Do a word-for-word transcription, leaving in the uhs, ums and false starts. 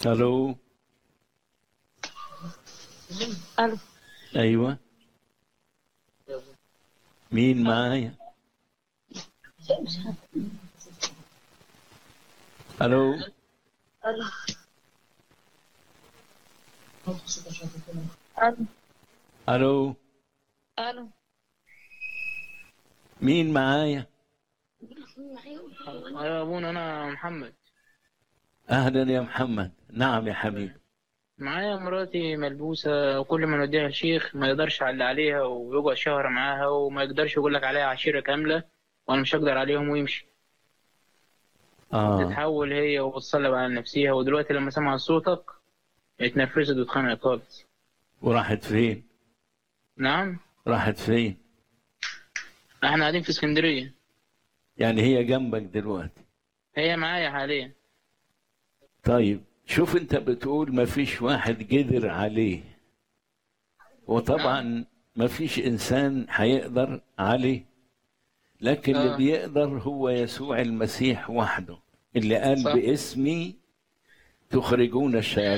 الو. الو. ايوه، مين معايا؟ الو. الو. الو. الو، الو. مين معايا؟ ايوه يا ابونا، انا محمد. اهلا يا محمد. نعم يا حبيبي. معايا مراتي ملبوسه، وكل ما نوديها الشيخ ما يقدرش على عليها، ويقعد شهر معاها وما يقدرش يقول لك عليها عشيره كامله، وانا مش هقدر عليهم ويمشي. اه، تتحول هي وبتصلب على نفسها، ودلوقتي لما سمعت صوتك اتنرفزت واتخانقت خالص. وراحت فين؟ نعم. راحت فين؟ احنا قاعدين في اسكندريه. يعني هي جنبك دلوقتي؟ هي معايا حاليا. طيب، شوف انت بتقول ما فيش واحد قدر عليه، نعم. وطبعا ما فيش انسان هيقدر عليه، لكن اللي اه. بيقدر هو يسوع المسيح وحده، اللي قال صح. باسمي تخرجون الشياطين.